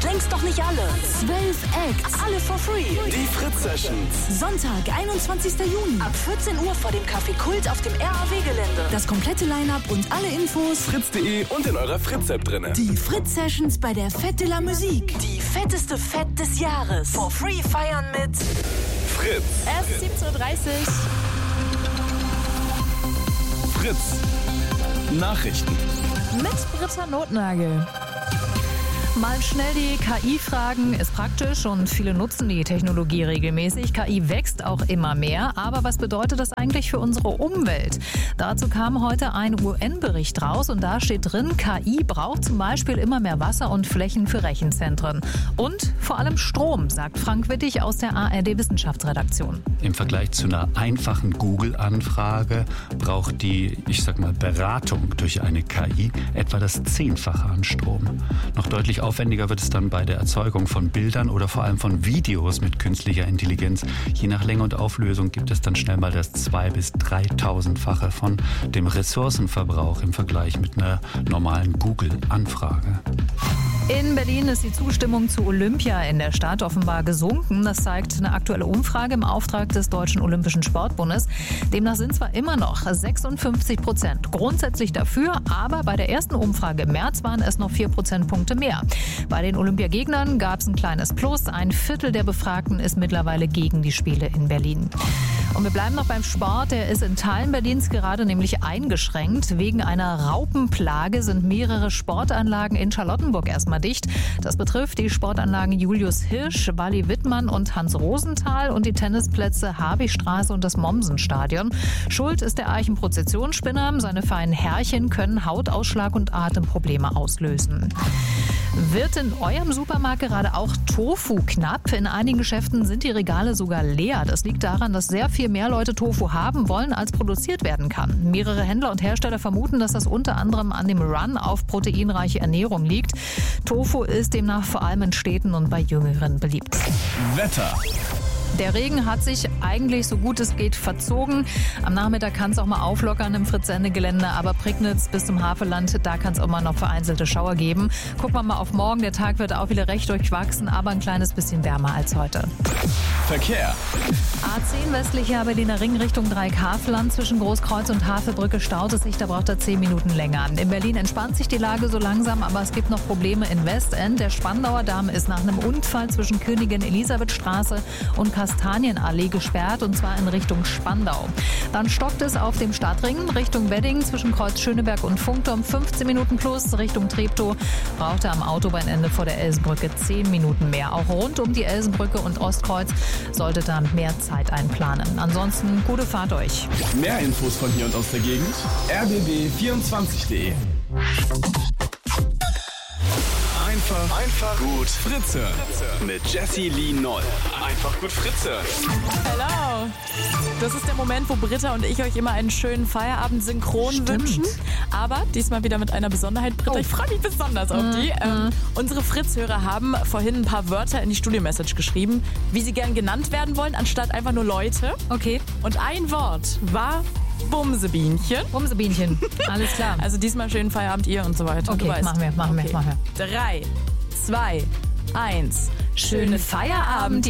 und längst doch nicht alle. 12 Acts. Alle for free. Die Fritz-Sessions. Sonntag, 21. Juni. Ab 14 Uhr vor dem Café Kult auf dem RAW-Gelände. Das komplette Line-Up und alle Infos fritz.de und in eurer Fritz-App drin. Die Fritz-Sessions bei der Fête de la Musique. Die fetteste Fett des Jahres. For free feiern mit Fritz. Es ist 17.30 Uhr. Fritz. Nachrichten. Mit Britta Notnagel. Mal schnell die KI fragen, ist praktisch und viele nutzen die Technologie regelmäßig. KI wächst auch immer mehr, aber was bedeutet das eigentlich für unsere Umwelt? Dazu kam heute ein UN-Bericht raus und da steht drin, KI braucht zum Beispiel immer mehr Wasser und Flächen für Rechenzentren. Und vor allem Strom, sagt Frank Wittig aus der ARD-Wissenschaftsredaktion. Im Vergleich zu einer einfachen Google-Anfrage braucht die, Beratung durch eine KI etwa das 10-fache an Strom. Noch deutlich aufwendiger wird es dann bei der Erzeugung von Bildern oder vor allem von Videos mit künstlicher Intelligenz. Je nach Länge und Auflösung gibt es dann schnell mal das 2.000 bis 3.000-fache von dem Ressourcenverbrauch im Vergleich mit einer normalen Google-Anfrage. In Berlin ist die Zustimmung zu Olympia in der Stadt offenbar gesunken. Das zeigt eine aktuelle Umfrage im Auftrag des Deutschen Olympischen Sportbundes. Demnach sind zwar immer noch 56% grundsätzlich dafür, aber bei der ersten Umfrage im März waren es noch 4 Prozentpunkte mehr. Bei den Olympiagegnern gab es ein kleines Plus. Ein Viertel der Befragten ist mittlerweile gegen die Spiele in Berlin. Und wir bleiben noch beim Sport. Der ist in Teilen Berlins gerade nämlich eingeschränkt. Wegen einer Raupenplage sind mehrere Sportanlagen in Charlottenburg erstmal dicht. Das betrifft die Sportanlagen Julius Hirsch, Wally Wittmann und Hans Rosenthal und die Tennisplätze Habigstraße und das Mommsenstadion. Schuld ist der Eichenprozessionsspinner. Seine feinen Härchen können Hautausschlag und Atemprobleme auslösen. Wird in eurem Supermarkt gerade auch Tofu knapp? In einigen Geschäften sind die Regale sogar leer. Das liegt daran, dass sehr viel mehr Leute Tofu haben wollen, als produziert werden kann. Mehrere Händler und Hersteller vermuten, dass das unter anderem an dem Run auf proteinreiche Ernährung liegt. Tofu ist demnach vor allem in Städten und bei Jüngeren beliebt. Wetter. Der Regen hat sich eigentlich so gut es geht verzogen. Am Nachmittag kann es auch mal auflockern im Fritz-Sende-Gelände, aber Prignitz bis zum Havelland, da kann es auch mal noch vereinzelte Schauer geben. Gucken wir mal auf morgen. Der Tag wird auch wieder recht durchwachsen, aber ein kleines bisschen wärmer als heute. Verkehr. A10 westlicher Berliner Ring Richtung Dreieckhavelland. Zwischen Großkreuz und Havelbrücke staut es sich, da braucht er 10 Minuten länger. In Berlin entspannt sich die Lage so langsam, aber es gibt noch Probleme in Westend. Der Spandauer Damm ist nach einem Unfall zwischen Königin Elisabethstraße und Kastanienallee gesperrt, und zwar in Richtung Spandau. Dann stockt es auf dem Stadtring Richtung Wedding zwischen Kreuz Schöneberg und Funkturm 15 Minuten plus. Richtung Treptow braucht er am Autobahnende vor der Elsenbrücke 10 Minuten mehr. Auch rund um die Elsenbrücke und Ostkreuz sollte da mehr Zeit einplanen. Ansonsten gute Fahrt euch. Mehr Infos von hier und aus der Gegend. rbb24.de. Einfach gut Fritze. Mit Jessie Lee Noll. Einfach gut Fritze. Hello. Das ist der Moment, wo Britta und ich euch immer einen schönen Feierabend synchron wünschen. Aber diesmal wieder mit einer Besonderheit. Britta, ich freue mich besonders auf die. Unsere Fritz-Hörer haben vorhin ein paar Wörter in die Studio-Message geschrieben, wie sie gern genannt werden wollen, anstatt einfach nur Leute. Okay. Und ein Wort war Bumsebienchen. Bumsebienchen, alles klar. Also diesmal schönen Feierabend ihr und so weiter. Okay, machen wir. 3, 2, 1. Schönen Feierabend,